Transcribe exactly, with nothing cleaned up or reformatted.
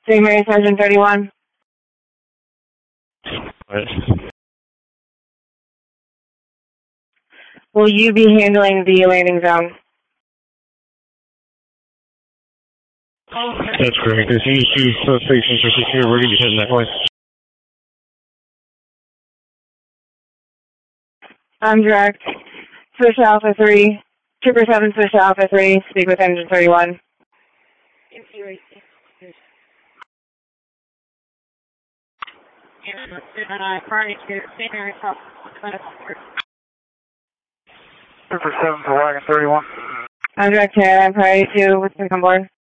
Saint Mary Sergeant thirty-one. What? Will you be handling the landing zone? That's correct. There's these two substations are secure. We're going to be heading that way. I'm direct. Fish Alpha three. Trooper seven, Fish Alpha three. Speak with engine thirty-one. Trooper seven for wagon thirty-one. I'm direct here. I'm priority two. What's on board?